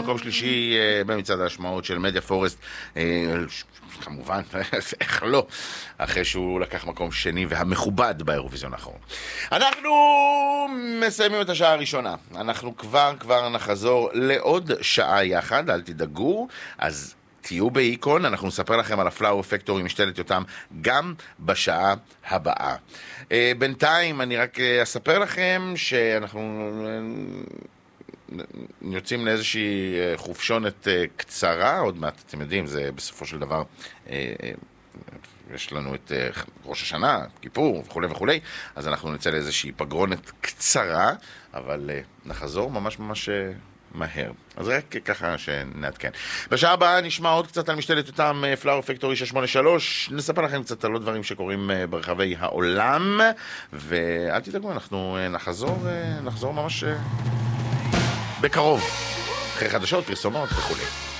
מקום שלישי במצעד ההשמעות של מדיה פורסט, כמובן, איך לא, אחרי שהוא לקח מקום שני והמכובד באירוויזיון האחרון. אנחנו מסיימים את השעה הראשונה. אנחנו כבר נחזור לעוד שעה יחד, אל תדאגו. אז תהיו באיקון, אנחנו נספר לכם על הפלאור פקטורי, משתלת אותם גם בשעה הבאה. בינתיים אני רק אספר לכם שאנחנו יוצאים לאיזושהי חופשונת קצרה, עוד מעט, אתם יודעים, זה בסופו של דבר, יש לנו את ראש השנה, כיפור וכו' וכו', אז אנחנו נצא לאיזושהי פגרונת קצרה, אבל נחזור ממש מהר. אז רק ככה שנעדכן. בשעה הבאה נשמע עוד קצת על משתלת אותם פלאור פקטורי 683, נספר לכם קצת על עוד דברים שקורים ברחבי העולם, ואל תדאגו, אנחנו נחזור ממש בקרוב, אחרי חדשות, פרסומות וכו'.